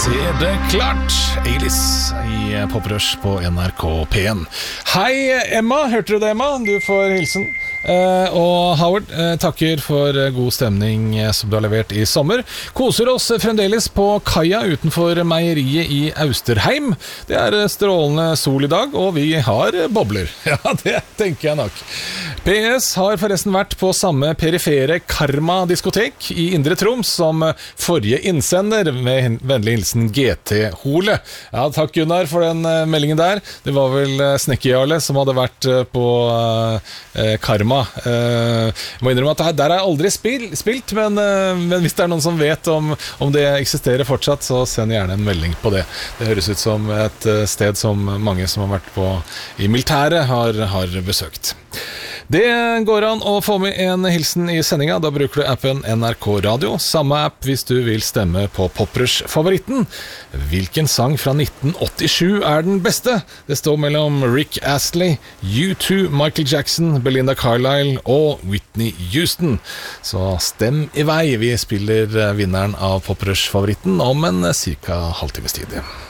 ser det klart. Eilis i Poprush på NRK P1. Hei Emma, hørte du det Emma? Du får hilsen. Og Howard, takker for god stemning som du har levert i sommer. Koser oss fremdeles på kaia utenfor meieriet i Austerheim. Det er strålende sol i dag, og vi har bobler. Ja, det tenker jeg nok. PS har forresten vært på samme perifere Karma-diskotek i Indre Troms som forrige innsender, med vennlig hilsen GT Hole. Ja, takk Gunnar for den meldingen der. Det var vel Snekkejarle som hadde vært på Karma. Jeg må innrømme at der har jeg aldri spilt, men hvis det er noen som vet om det eksisterer fortsatt, så send gjerne en melding på det. Det høres ut som et sted som mange som har vært i militæret har besøkt. Det går an å få med en hilsen i sendinga. Da bruker du appen NRK Radio. Samme app hvis du vil stemme på Poprush-favoritten. Hvilken sang fra 1987 er den beste? Det står mellom Rick Astley, U2, Michael Jackson, Belinda Carlisle og Whitney Houston. Så stem i vei. Vi spiller vinneren av Poprush-favoritten om en cirka halvtimes tid.